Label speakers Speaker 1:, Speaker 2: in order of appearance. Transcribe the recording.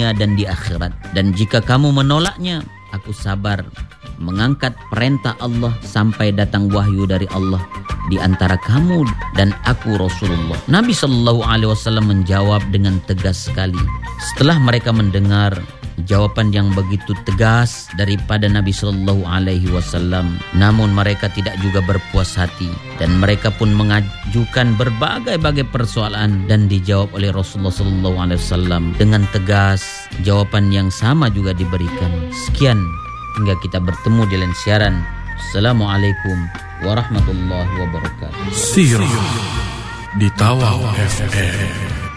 Speaker 1: dunia dan di akhirat. Dan jika kamu menolaknya, aku sabar mengangkat perintah Allah sampai datang wahyu dari Allah di antara kamu dan aku Rasulullah. Nabi SAW menjawab dengan tegas sekali. Setelah mereka mendengar jawaban yang begitu tegas daripada Nabi SAW, namun mereka tidak juga berpuas hati dan mereka pun mengajukan berbagai-bagai persoalan dan dijawab oleh Rasulullah SAW dengan tegas. Jawaban yang sama juga diberikan. Sekian, hingga kita bertemu di lain siaran. Assalamualaikum warahmatullahi wabarakatuh.
Speaker 2: Sirah di Tawau FM.